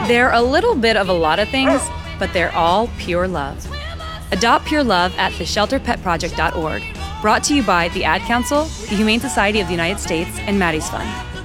They're a little bit of a lot of things, but they're all pure love. Adopt pure love at theshelterpetproject.org. Brought to you by the Ad Council, the Humane Society of the United States, and Maddie's Fund.